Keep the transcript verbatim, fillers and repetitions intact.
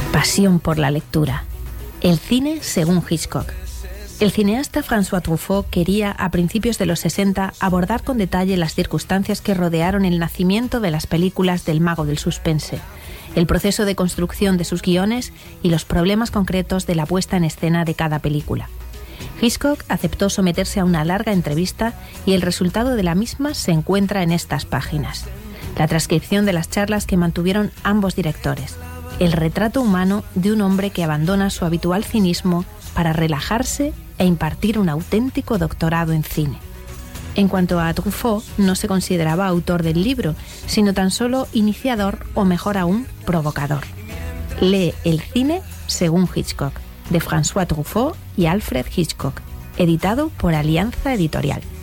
Pasión por la lectura. El cine según Hitchcock. El cineasta François Truffaut quería, a principios de los sesenta, abordar con detalle las circunstancias que rodearon el nacimiento de las películas del mago del suspense, el proceso de construcción de sus guiones y los problemas concretos de la puesta en escena de cada película. Hitchcock aceptó someterse a una larga entrevista y el resultado de la misma se encuentra en estas páginas. La transcripción de las charlas que mantuvieron ambos directores. El retrato humano de un hombre que abandona su habitual cinismo para relajarse e impartir un auténtico doctorado en cine. En cuanto a Truffaut, no se consideraba autor del libro, sino tan solo iniciador o, mejor aún, provocador. Lee El cine según Hitchcock, de François Truffaut y Alfred Hitchcock, editado por Alianza Editorial.